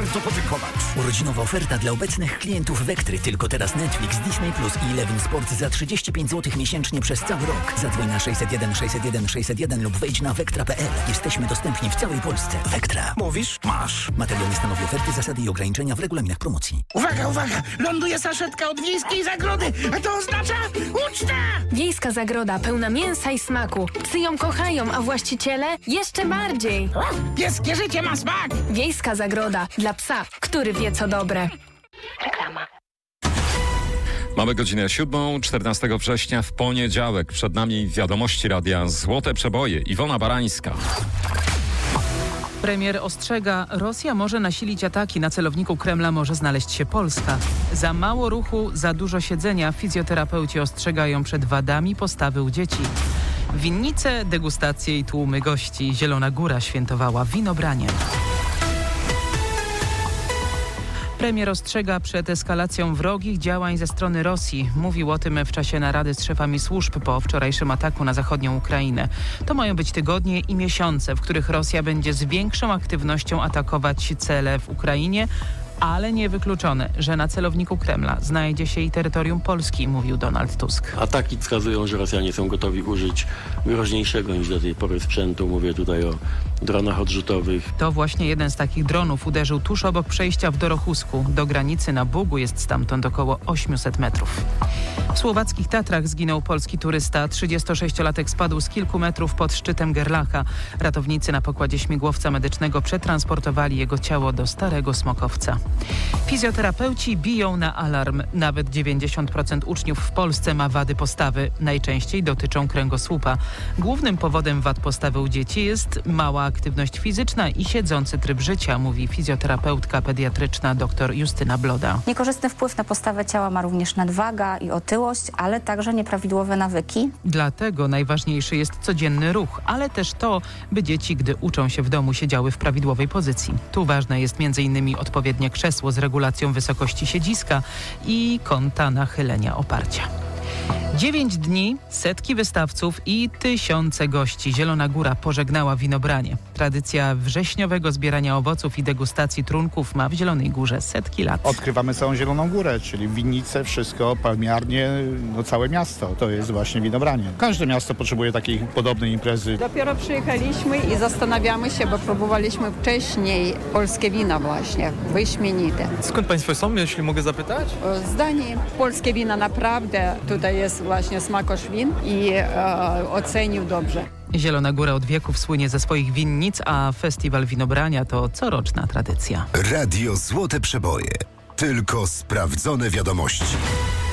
bardzo podziękować. Urodzinowa oferta dla obecnych klientów Wektry. Tylko teraz Netflix, Disney Plus i Eleven Sport za 35 zł miesięcznie przez cały rok. Zadzwoń na 601 601 601 lub wejdź na wektra.pl. Jesteśmy dostępni w całej Polsce. Wektra. Mówisz? Masz. Materiał nie stanowi oferty, zasady i ograniczenia w regulaminach promocji. Uwaga, uwaga! Ląduje saszetka od Wiejskiej Zagrody, a to oznacza ucztę! Wiejska Zagroda pełna mięsa i smaku. Psy ją kochają, a właściciele jeszcze bardziej. Pieskie życie ma smak! Wiejska Zagroda dla psa, który wie co dobre. Reklama. Mamy godzinę 7, 14 września w poniedziałek. Przed nami wiadomości radia Złote Przeboje. Iwona Barańska. Premier ostrzega, Rosja może nasilić ataki, na celowniku Kremla może znaleźć się Polska. Za mało ruchu, za dużo siedzenia, fizjoterapeuci ostrzegają przed wadami postawy u dzieci. Winnice, degustacje i tłumy gości. Zielona Góra świętowała winobranie. Premier ostrzega przed eskalacją wrogich działań ze strony Rosji. Mówił o tym w czasie narady z szefami służb po wczorajszym ataku na zachodnią Ukrainę. To mają być tygodnie i miesiące, w których Rosja będzie z większą aktywnością atakować cele w Ukrainie, ale niewykluczone, że na celowniku Kremla znajdzie się i terytorium Polski, mówił Donald Tusk. Ataki wskazują, że Rosjanie są gotowi użyć groźniejszego niż do tej pory sprzętu. Mówię tutaj o dronach odrzutowych. To właśnie jeden z takich dronów uderzył tuż obok przejścia w Dorochusku. Do granicy na Bugu jest stamtąd około 800 metrów. W słowackich Tatrach zginął polski turysta. 36-latek spadł z kilku metrów pod szczytem Gerlacha. Ratownicy na pokładzie śmigłowca medycznego przetransportowali jego ciało do Starego Smokowca. Fizjoterapeuci biją na alarm. Nawet 90% uczniów w Polsce ma wady postawy. Najczęściej dotyczą kręgosłupa. Głównym powodem wad postawy u dzieci jest mała aktywność fizyczna i siedzący tryb życia, mówi fizjoterapeutka pediatryczna dr Justyna Bloda. Niekorzystny wpływ na postawę ciała ma również nadwaga i otyłość, ale także nieprawidłowe nawyki. Dlatego najważniejszy jest codzienny ruch, ale też to, by dzieci, gdy uczą się w domu, siedziały w prawidłowej pozycji. Tu ważne jest m.in. odpowiednie krzesło z regulacją wysokości siedziska i kąta nachylenia oparcia. 9 dni, setki wystawców i tysiące gości. Zielona Góra pożegnała winobranie. Tradycja wrześniowego zbierania owoców i degustacji trunków ma w Zielonej Górze setki lat. Odkrywamy całą Zieloną Górę, czyli winnice, wszystko, palmiarnie, całe miasto. To jest właśnie winobranie. Każde miasto potrzebuje takiej podobnej imprezy. Dopiero przyjechaliśmy i zastanawiamy się, bo próbowaliśmy wcześniej polskie wina właśnie, wyśmienite. Skąd Państwo są, jeśli mogę zapytać? Zdanie, polskie wina naprawdę, tutaj jest właśnie smakosz win i ocenił dobrze. Zielona Góra od wieków słynie ze swoich winnic, a festiwal winobrania to coroczna tradycja. Radio Złote Przeboje. Tylko sprawdzone wiadomości.